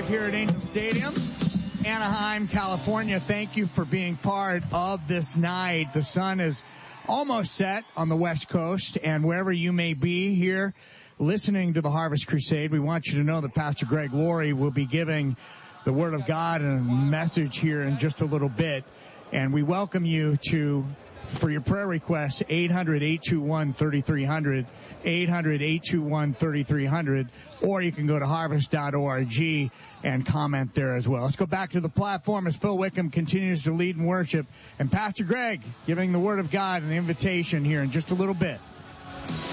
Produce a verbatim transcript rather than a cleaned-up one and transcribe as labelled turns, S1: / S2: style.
S1: here at Angel Stadium, Anaheim, California. Thank you for being part of this night. The sun is almost set on the West Coast, and wherever you may be here listening to the Harvest Crusade, we want you to know that Pastor Greg Laurie will be giving the Word of God and a message here in just a little bit. And we welcome you to, for your prayer requests, eight hundred, eight two one, three three zero zero, eight hundred, eight two one, three three zero zero, or you can go to harvest dot org and comment there as well. Let's go back to the platform as Phil Wickham continues to lead in worship, and Pastor Greg giving the Word of God and the invitation here in just a little bit.